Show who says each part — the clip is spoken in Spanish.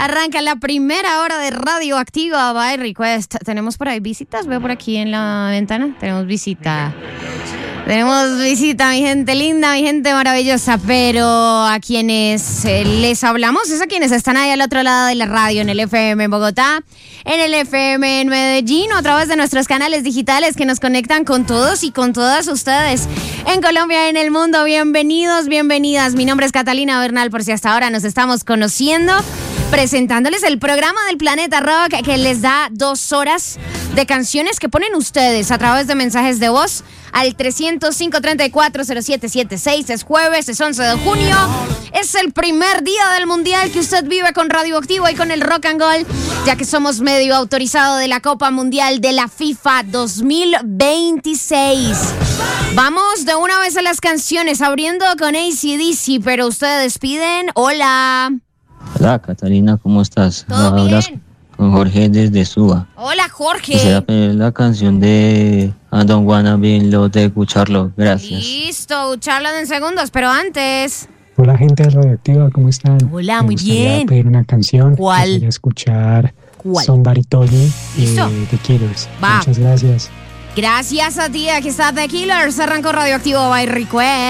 Speaker 1: Arranca la primera hora de Radioactiva by Request. Tenemos por ahí visitas, veo por aquí en la ventana. Tenemos visita, mi gente linda, mi gente maravillosa. Pero a quienes les hablamos es a quienes están ahí al otro lado de la radio, en el FM en Bogotá, en el FM en Medellín, o a través de nuestros canales digitales que nos conectan con todos y con todas ustedes en Colombia y en el mundo. Bienvenidos, bienvenidas. Mi nombre es Catalina Bernal, por si hasta ahora nos estamos conociendo, presentándoles el programa del Planeta Rock que les da 2 horas de canciones que ponen ustedes a través de mensajes de voz al 305-340776. Es jueves, es 11 de junio. Es el primer día del mundial que usted vive con Radioactivo y con el Rock and Gold, ya que somos medio autorizado de la Copa Mundial de la FIFA 2026. Vamos de una vez a las canciones, abriendo con AC/DC, pero ustedes piden hola.
Speaker 2: Hola, Catalina, ¿cómo estás?
Speaker 1: ¿Todo
Speaker 2: Hablas
Speaker 1: bien?
Speaker 2: con Jorge desde Suba.
Speaker 1: Hola, Jorge.
Speaker 2: Quisiera pedir la canción de I Don't Wanna Be in Love de Cucharlo. Gracias.
Speaker 1: Listo, charla en segundos, pero antes...
Speaker 3: Hola, gente de Radioactiva, ¿cómo están?
Speaker 1: Hola, muy
Speaker 3: Me gustaría
Speaker 1: bien.
Speaker 3: pedir una canción.
Speaker 1: ¿Cuál?
Speaker 3: Quería escuchar
Speaker 1: ¿Cuál?
Speaker 3: Somebody Told Me
Speaker 1: ¿Listo?
Speaker 3: de The Killers.
Speaker 1: Va.
Speaker 3: Muchas gracias.
Speaker 1: Gracias a ti, aquí está The Killers, arrancó Radioactivo by Request.